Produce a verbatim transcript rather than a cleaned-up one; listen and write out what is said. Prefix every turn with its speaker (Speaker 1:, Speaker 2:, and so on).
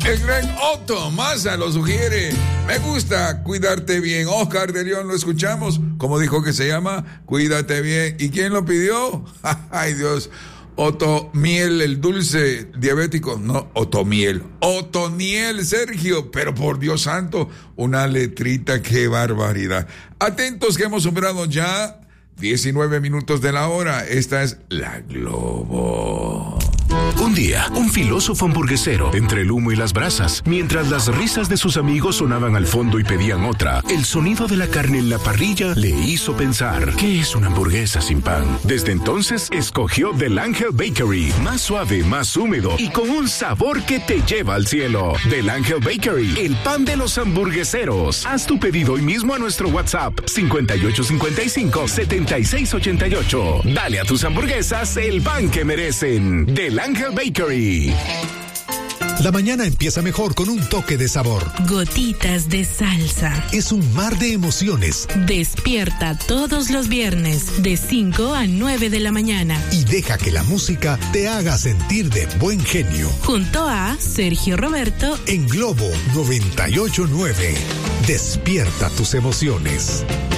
Speaker 1: El gran Otto Massa lo sugiere. Me gusta cuidarte bien. Oscar de León, lo escuchamos. ¿Cómo dijo que se llama? Cuídate bien. ¿Y quién lo pidió? Ay, Dios. Otomiel, el dulce diabético. No, Otomiel. Otoniel, Sergio. Pero por Dios santo, una letrita, qué barbaridad. Atentos que hemos superado ya diecinueve minutos de la hora. Esta es La Globo.
Speaker 2: Un día, un filósofo hamburguesero, entre el humo y las brasas, mientras las risas de sus amigos sonaban al fondo y pedían otra, el sonido de la carne en la parrilla le hizo pensar, ¿qué es una hamburguesa sin pan? Desde entonces, escogió Del Ángel Bakery, más suave, más húmedo y con un sabor que te lleva al cielo. Del Ángel Bakery, el pan de los hamburgueseros. Haz tu pedido hoy mismo a nuestro WhatsApp, cincuenta y ocho cincuenta y cinco, setenta y seis ochenta y ocho. Dale a tus hamburguesas el pan que merecen. Del Ángel Bakery.
Speaker 3: La mañana empieza mejor con un toque de sabor.
Speaker 4: Gotitas de salsa.
Speaker 3: Es un mar de emociones.
Speaker 4: Despierta todos los viernes de cinco a nueve de la mañana.
Speaker 3: Y deja que la música te haga sentir de buen genio.
Speaker 4: Junto a Sergio Roberto
Speaker 3: en Globo noventa y ocho punto nueve. Despierta tus emociones.